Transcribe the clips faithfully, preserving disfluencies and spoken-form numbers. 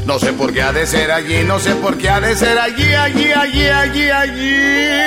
No sé por qué ha de ser allí, no sé por qué ha de ser allí, allí, allí, allí, allí.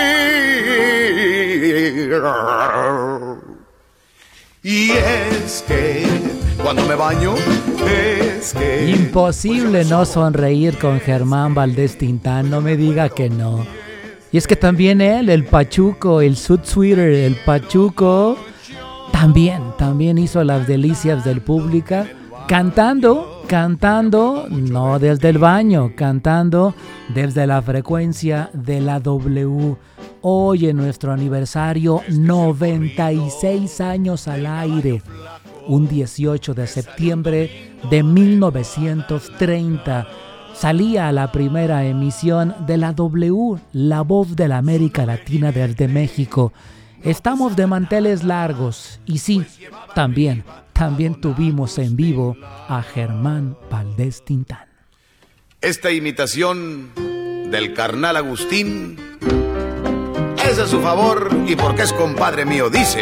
Y es que cuando me baño, es que... Imposible no sonreír con Germán Valdés Tintán, no me diga que no. Y es que también él, el Pachuco, el Sud Sweater, el Pachuco, también, también hizo las delicias del público, cantando, cantando, no desde el baño, cantando desde la frecuencia de la W. Hoy en nuestro aniversario, noventa y seis años al aire, un dieciocho de septiembre de mil novecientos treinta, salía la primera emisión de la W, la voz de la América Latina desde México. Estamos de manteles largos y sí, también, también tuvimos en vivo a Germán Valdés Tintán. Esta imitación del carnal Agustín es a su favor y porque es compadre mío, dice: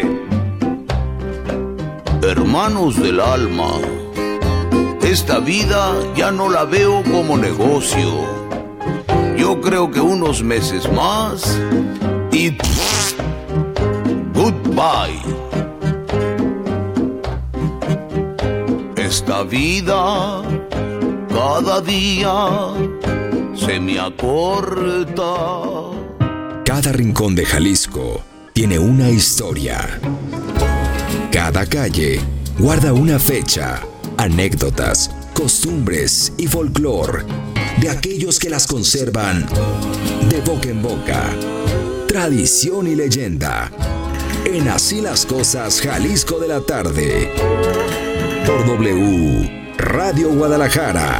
hermanos del alma, esta vida ya no la veo como negocio. Yo creo que unos meses más y goodbye. Esta vida cada día se me acorta. Cada rincón de Jalisco tiene una historia. Cada calle guarda una fecha, anécdotas, costumbres y folclor de aquellos que las conservan de boca en boca. Tradición y leyenda. En Así las Cosas, Jalisco de la tarde. Por W Radio Guadalajara.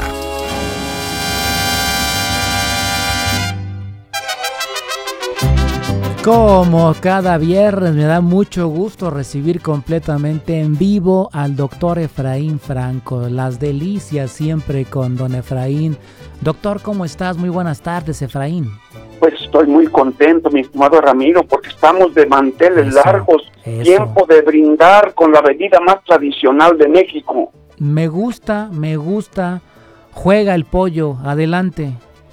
Como cada viernes, me da mucho gusto recibir completamente en vivo al doctor Efraín Franco. Las delicias siempre con don Efraín. Doctor, ¿cómo estás? Muy buenas tardes, Efraín. Pues estoy muy contento, mi estimado Ramiro, porque estamos de manteles eso, largos. Eso. Tiempo de brindar con la bebida más tradicional de México. Me gusta, me gusta. Juega el pollo, adelante.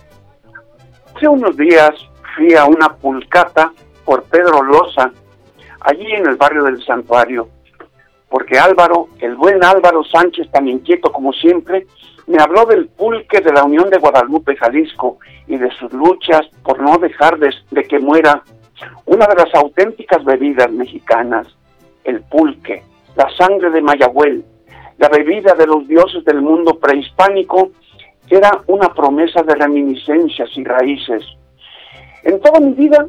Hace unos días fui a una pulcata por Pedro Loza, allí en el barrio del Santuario, porque Álvaro, el buen Álvaro Sánchez, tan inquieto como siempre, me habló del pulque de la Unión de Guadalupe, Jalisco, y de sus luchas por no dejar de, de que muera una de las auténticas bebidas mexicanas, el pulque, la sangre de Mayagüel, la bebida de los dioses del mundo prehispánico. Era una promesa de reminiscencias y raíces. En toda mi vida,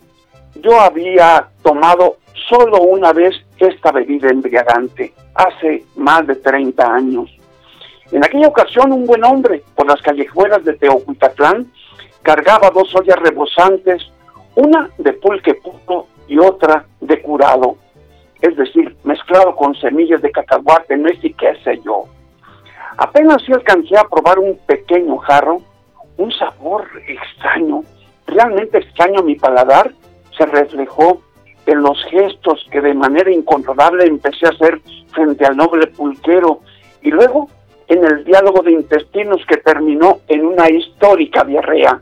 yo había tomado solo una vez esta bebida embriagante, hace más de treinta años. En aquella ocasión, un buen hombre, por las callejuelas de Teocuicatlán, cargaba dos ollas rebosantes, una de pulque puro y otra de curado, es decir, mezclado con semillas de cacahuate, nuez y qué sé yo. Apenas sí alcancé a probar un pequeño jarro, un sabor extraño, realmente extraño a mi paladar, se reflejó en los gestos que de manera incontrolable empecé a hacer frente al noble pulquero, y luego en el diálogo de intestinos que terminó en una histórica diarrea.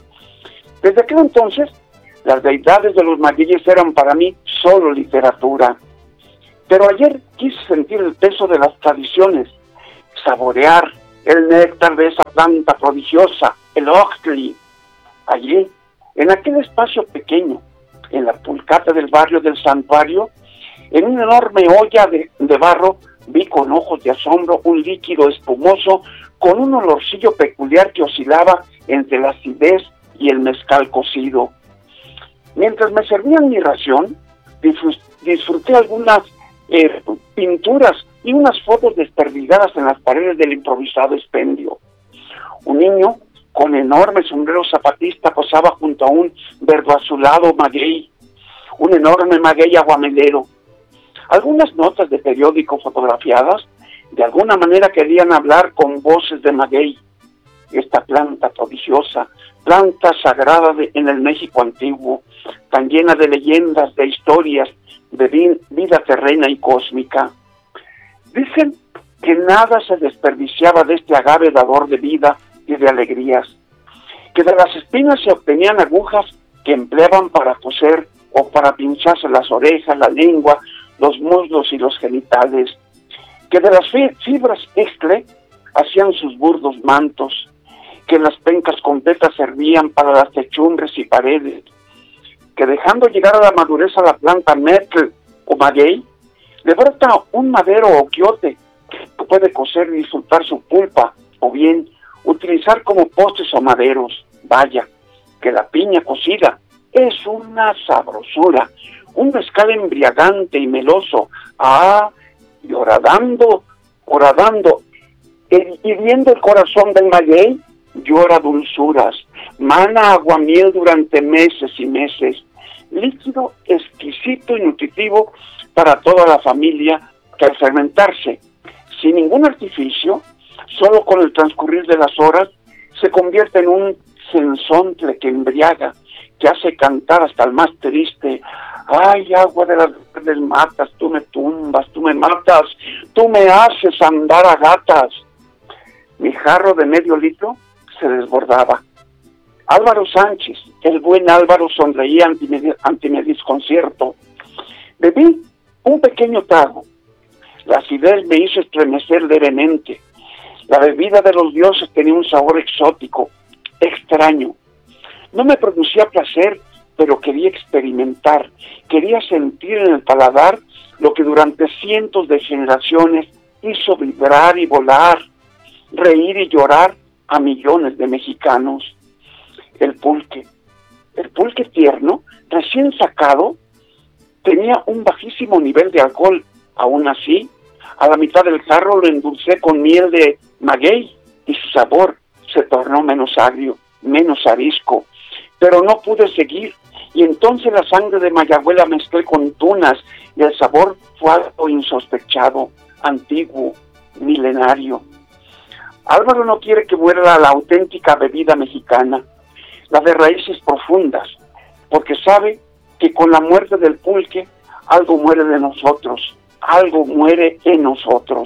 Desde aquel entonces, las deidades de los magueyes eran para mí solo literatura. Pero ayer quise sentir el peso de las tradiciones, saborear el néctar de esa planta prodigiosa, el Oxtli. Allí, en aquel espacio pequeño, en la pulcata del barrio del Santuario, en una enorme olla de, de barro, vi con ojos de asombro un líquido espumoso con un olorcillo peculiar que oscilaba entre la acidez y el mezcal cocido. Mientras me servían mi ración, disfruté algunas eh, pinturas y unas fotos desperdigadas en las paredes del improvisado expendio. Un niño con enorme sombrero zapatista posaba junto a un verdoazulado maguey, un enorme maguey aguamelero. Algunas notas de periódico fotografiadas de alguna manera querían hablar con voces de maguey, esta planta prodigiosa, planta sagrada de, en el México antiguo, tan llena de leyendas, de historias, de vi, vida terrena y cósmica. Dicen que nada se desperdiciaba de este agave dador de vida y de alegrías, que de las espinas se obtenían agujas que empleaban para coser o para pincharse las orejas, la lengua, los muslos y los genitales, que de las fibras extre hacían sus burdos mantos, que las pencas completas servían para las techumbres y paredes, que dejando llegar a la madurez a la planta myrtle o maguey, le brota un madero o quiote que puede cocer y disfrutar su pulpa, o bien utilizar como postres o maderos. Vaya, que la piña cocida es una sabrosura, un mezcal embriagante y meloso. Ah, y horadando, horadando, hiriendo el corazón del maguey, llora dulzuras, mana aguamiel durante meses y meses, líquido exquisito y nutritivo para toda la familia, que al fermentarse, sin ningún artificio, solo con el transcurrir de las horas, se convierte en un sensontle que embriaga, que hace cantar hasta el más triste. Ay, agua de las verdes matas, tú me tumbas, tú me matas, tú me haces andar a gatas. Mi jarro de medio litro se desbordaba. Álvaro Sánchez, el buen Álvaro, sonreía ante mi, ante mi desconcierto. Bebí un pequeño trago. La acidez me hizo estremecer levemente. La bebida de los dioses tenía un sabor exótico, extraño. No me producía placer, pero quería experimentar, quería sentir en el paladar lo que durante cientos de generaciones hizo vibrar y volar, reír y llorar a millones de mexicanos. El pulque, el pulque tierno, recién sacado, tenía un bajísimo nivel de alcohol. Aún así, a la mitad del jarro lo endulcé con miel de maguey y su sabor se tornó menos agrio, menos arisco. Pero no pude seguir, y entonces la sangre de Mayagüez la mezclé con tunas, y el sabor fue algo insospechado, antiguo, milenario. Álvaro no quiere que muera la auténtica bebida mexicana, la de raíces profundas, porque sabe que con la muerte del pulque, algo muere de nosotros, algo muere en nosotros.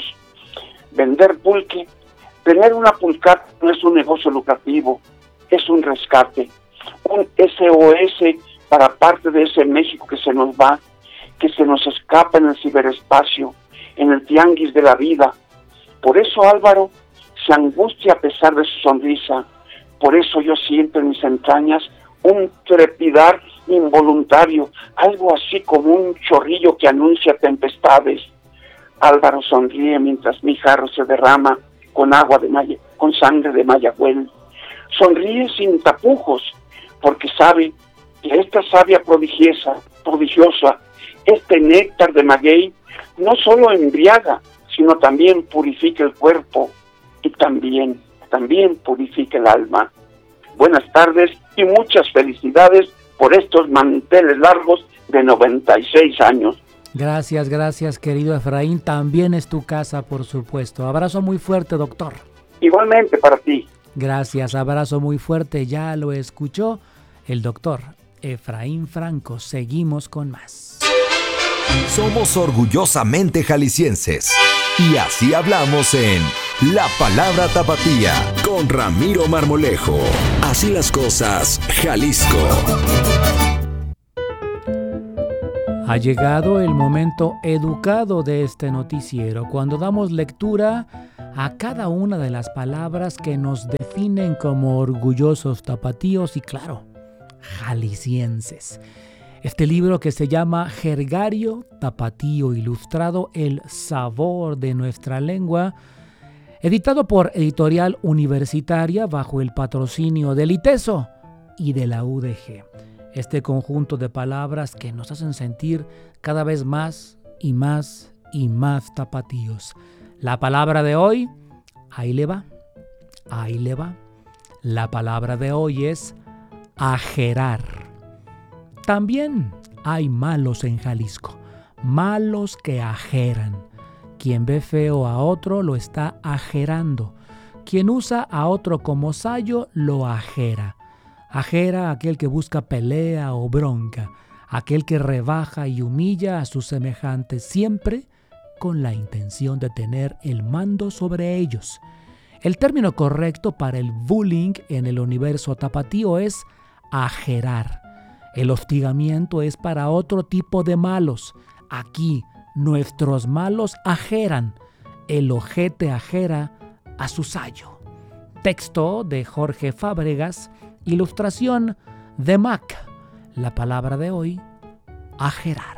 Vender pulque, tener una pulcata no es un negocio lucrativo, es un rescate, un S O S para parte de ese México que se nos va, que se nos escapa en el ciberespacio, en el tianguis de la vida. Por eso Álvaro se angustia a pesar de su sonrisa. Por eso yo siento en mis entrañas un trepidar involuntario, algo así como un chorrillo que anuncia tempestades. Álvaro sonríe mientras mi jarro se derrama con agua de Maya, con sangre de Mayagüez. Sonríe sin tapujos, porque sabe que esta savia prodigiosa, prodigiosa, este néctar de maguey, no solo embriaga, sino también purifica el cuerpo y también, también purifica el alma. Buenas tardes y muchas felicidades por estos manteles largos de noventa y seis años. Gracias, gracias, querido Efraín. También es tu casa, por supuesto. Abrazo muy fuerte, doctor. Igualmente para ti. Gracias, abrazo muy fuerte. Ya lo escuchó el doctor Efraín Franco. Seguimos con más. Somos orgullosamente jaliscienses y así hablamos en La Palabra Tapatía con Ramiro Marmolejo. Así las cosas, Jalisco. Ha llegado el momento educado de este noticiero, cuando damos lectura a cada una de las palabras que nos definen como orgullosos tapatíos y, claro, jaliscienses. Este libro, que se llama Jergario Tapatío Ilustrado, el sabor de nuestra lengua, editado por Editorial Universitaria bajo el patrocinio del ITESO y de la U D G. Este conjunto de palabras que nos hacen sentir cada vez más y más y más tapatíos. La palabra de hoy, ahí le va, ahí le va. La palabra de hoy es ajerar. También hay malos en Jalisco, malos que ajeran. Quien ve feo a otro lo está ajerando. Quien usa a otro como sayo lo ajera. Ajera a aquel que busca pelea o bronca, aquel que rebaja y humilla a sus semejantes siempre con la intención de tener el mando sobre ellos. El término correcto para el bullying en el universo tapatío es ajerar. El hostigamiento es para otro tipo de malos. Aquí, nuestros malos ajeran. El ojete ajera a su sayo. Texto de Jorge Fábregas, ilustración de Mac. La palabra de hoy, ajerar.